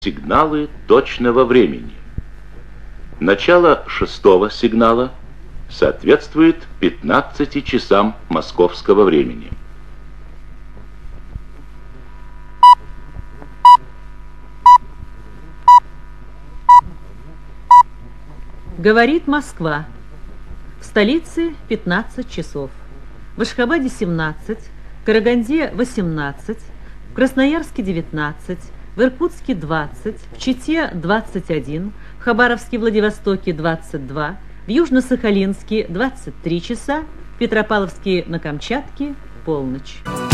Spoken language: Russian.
Сигналы точного времени. Начало шестого сигнала соответствует 15 часам московского времени. Говорит Москва. В столице 15 часов. В Ашхабаде 17, в Караганде 18, в Красноярске 19, в Иркутске 20, в Чите 21, в Хабаровске, Владивостоке 22, в Южно-Сахалинске 23 часа, в Петропавловске на Камчатке полночь.